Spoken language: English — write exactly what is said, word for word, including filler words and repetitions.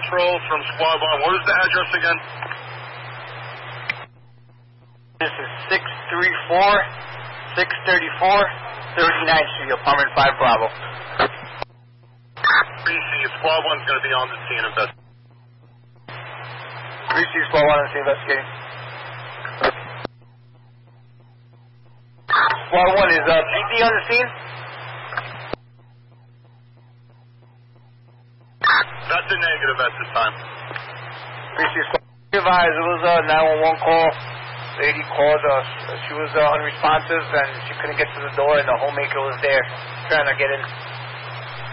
Patrol from Squad one. What is the address again? This is six three four, six thirty-four, thirty-ninth Street, apartment five Bravo. B C, Squad one's going to be on the scene investigating. B C, Squad one on the scene investigating. Squad one, is uh, P D on the scene? That's a negative at this time. B C, Squad one, advised, it was a nine one one call. Lady called us. She was uh, unresponsive and she couldn't get to the door and the homemaker was there trying to get in.